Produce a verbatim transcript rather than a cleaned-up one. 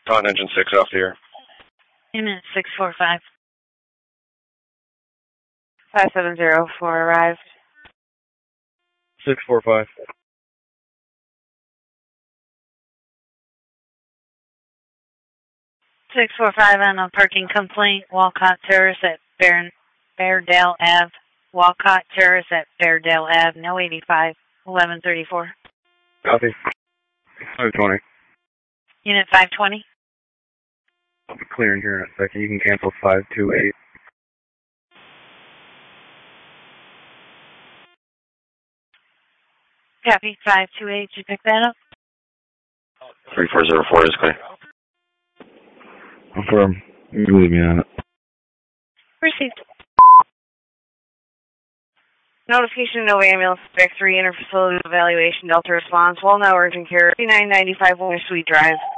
On engine six off the air. Unit six four five. five seven zero four arrived. six four five. six four five on a parking complaint. Walcott Terrace at Bear, Beardale Ave. Walcott Terrace at Beardale Ave. No eighty-five. eleven thirty-four. Copy. five twenty. Unit five twenty. I'll be clearing here in a second. You can cancel five two eight. Copy. five two eight. Did you pick that up? three four zero four is clear. Confirm. You can leave me on it. Received. Notification, Nova Ambulance, Spec three, Interfacility Evaluation, Delta Response, Well Now Urgent Care, fifty-nine ninety-five Winter Suite Drive.